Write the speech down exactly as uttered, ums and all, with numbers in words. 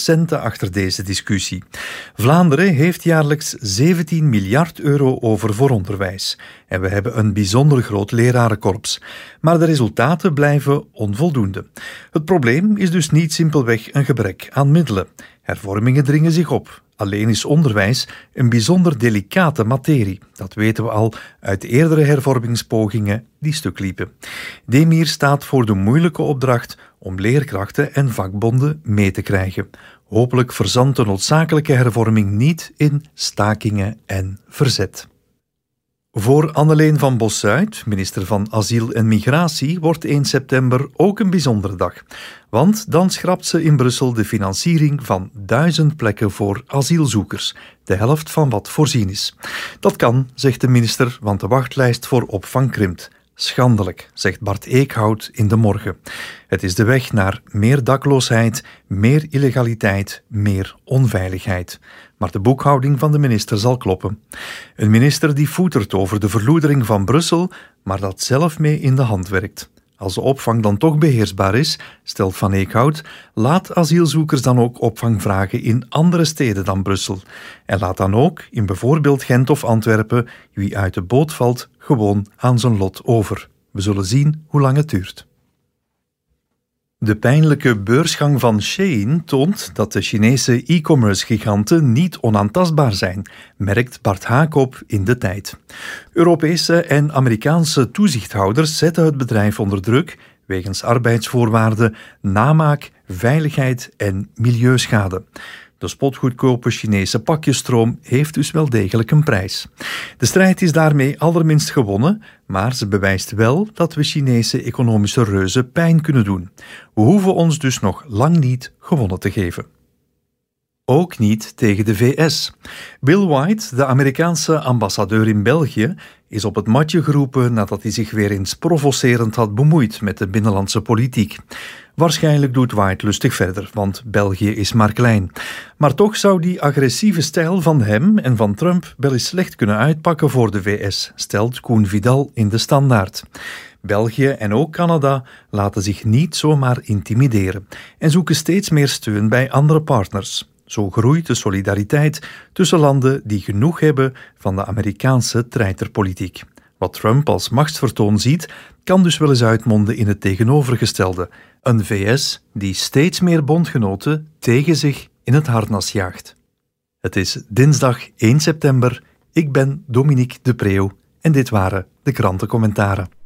centen achter deze discussie. Vlaanderen heeft jaarlijks zeventien miljard euro over voor onderwijs. En we hebben een bijzonder groot lerarenkorps. Maar de resultaten blijven onvoldoende. Het probleem is dus niet simpelweg een gebrek aan middelen. Hervormingen dringen zich op. Alleen is onderwijs een bijzonder delicate materie. Dat weten we al uit eerdere hervormingspogingen die stuk liepen. Demir staat voor de moeilijke opdracht om leerkrachten en vakbonden mee te krijgen. Hopelijk verzandt de noodzakelijke hervorming niet in stakingen en verzet. Voor Anneleen van Bossuit, minister van Asiel en Migratie, wordt één september ook een bijzondere dag. Want dan schrapt ze in Brussel de financiering van duizend plekken voor asielzoekers. De helft van wat voorzien is. Dat kan, zegt de minister, want de wachtlijst voor opvang krimpt. Schandelijk, zegt Bart Eekhout in De Morgen. Het is de weg naar meer dakloosheid, meer illegaliteit, meer onveiligheid. Maar de boekhouding van de minister zal kloppen. Een minister die voetert over de verloedering van Brussel, maar dat zelf mee in de hand werkt. Als de opvang dan toch beheersbaar is, stelt Van Eekhout, laat asielzoekers dan ook opvang vragen in andere steden dan Brussel. En laat dan ook, in bijvoorbeeld Gent of Antwerpen, wie uit de boot valt, gewoon aan zijn lot over. We zullen zien hoe lang het duurt. De pijnlijke beursgang van Shein toont dat de Chinese e-commerce-giganten niet onaantastbaar zijn, merkt Bart Haak op in De Tijd. Europese en Amerikaanse toezichthouders zetten het bedrijf onder druk wegens arbeidsvoorwaarden, namaak, veiligheid en milieuschade. De spotgoedkope Chinese pakjesstroom heeft dus wel degelijk een prijs. De strijd is daarmee allerminst gewonnen, maar ze bewijst wel dat we Chinese economische reuzen pijn kunnen doen. We hoeven ons dus nog lang niet gewonnen te geven. Ook niet tegen de V S. Bill White, de Amerikaanse ambassadeur in België, is op het matje geroepen nadat hij zich weer eens provocerend had bemoeid met de binnenlandse politiek. Waarschijnlijk doet White lustig verder, want België is maar klein. Maar toch zou die agressieve stijl van hem en van Trump wel eens slecht kunnen uitpakken voor de V S, stelt Koen Vidal in De Standaard. België en ook Canada laten zich niet zomaar intimideren en zoeken steeds meer steun bij andere partners. Zo groeit de solidariteit tussen landen die genoeg hebben van de Amerikaanse treiterpolitiek. Wat Trump als machtsvertoon ziet, kan dus wel eens uitmonden in het tegenovergestelde. Een V S die steeds meer bondgenoten tegen zich in het harnas jaagt. Het is dinsdag één september. Ik ben Dominique de Preeuw en dit waren de krantencommentaren.